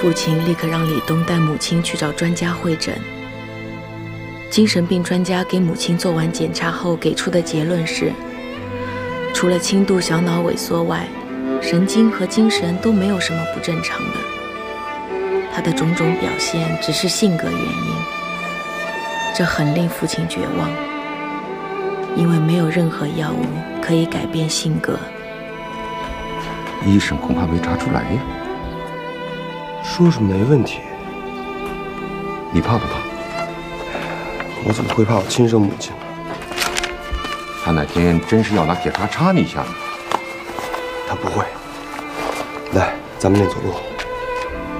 父亲立刻让李东带母亲去找专家会诊。精神病专家给母亲做完检查后给出的结论是，除了轻度小脑萎缩外，神经和精神都没有什么不正常的。她的种种表现只是性格原因，这很令父亲绝望，因为没有任何药物可以改变性格。 医生恐怕没查出来呀。 说是没问题， 你怕不怕？ 我怎么会怕我亲生母亲呢？ 他哪天真是要拿铁叉插你一下呢？ 他不会。来，咱们练走路。